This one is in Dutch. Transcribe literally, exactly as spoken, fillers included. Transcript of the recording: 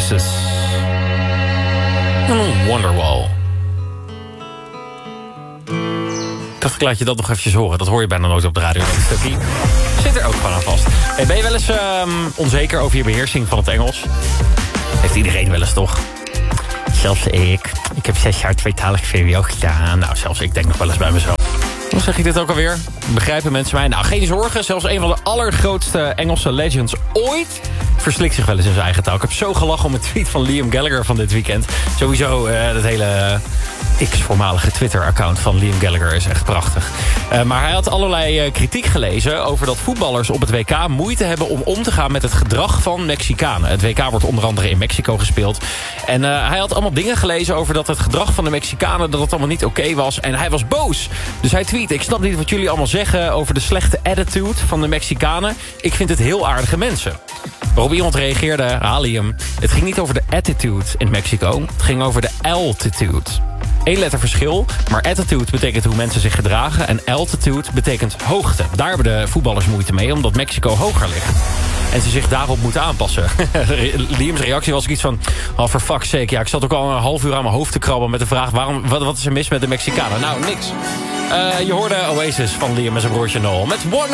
Oasis. Hmm, Wonderwall. Ik dacht, ik laat je dat nog eventjes horen. Dat hoor je bijna nooit op de radio. Dat stukje zit er ook gewoon aan vast. Hey, ben je wel eens um, onzeker over je beheersing van het Engels? Heeft iedereen wel eens, toch? Zelfs ik. Ik heb zes jaar tweetalig V W O gedaan. Nou, zelfs ik denk nog wel eens bij mezelf. Hoe zeg ik dit ook alweer? Begrijpen mensen mij? Nou, geen zorgen. Zelfs een van de allergrootste Engelse legends ooit verslikt zich wel eens in zijn eigen taal. Ik heb zo gelachen om een tweet van Liam Gallagher van dit weekend. Sowieso uh, dat hele X-voormalige Twitter-account van Liam Gallagher is echt prachtig. Uh, maar hij had allerlei uh, kritiek gelezen over dat voetballers op het W K moeite hebben om om te gaan met het gedrag van Mexicanen. Het W K wordt onder andere in Mexico gespeeld. En uh, hij had allemaal dingen gelezen over dat het gedrag van de Mexicanen, dat het allemaal niet oké okay was. En hij was boos. Dus hij tweette: ik snap niet wat jullie allemaal zeggen over de slechte attitude van de Mexicanen. Ik vind het heel aardige mensen. Waarop iemand reageerde: ah, Liam, het ging niet over de attitude in Mexico. Het ging over de altitude. Eén letter verschil, maar attitude betekent hoe mensen zich gedragen en altitude betekent hoogte. Daar hebben de voetballers moeite mee, omdat Mexico hoger ligt. En ze zich daarop moeten aanpassen. Liam's reactie was iets van: oh, for fuck's sake. Ja, ik zat ook al een half uur aan mijn hoofd te krabben met de vraag: waarom, wat, wat is er mis met de Mexicanen? Nou, niks. Uh, je hoorde Oasis van Liam en zijn broertje Noel met One.